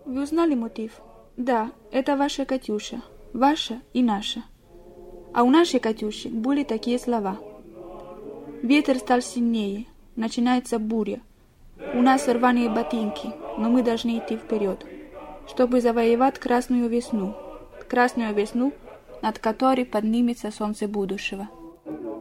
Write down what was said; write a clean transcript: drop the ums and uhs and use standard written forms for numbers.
Вы узнали мотив? Да, это ваша Катюша. Ваша и наша. А у нашей Катюши были такие слова. Ветер стал сильнее. Начинается буря. У нас рваные ботинки, но мы должны идти вперед, чтобы завоевать красную весну. Красную весну, над которой поднимется солнце будущего.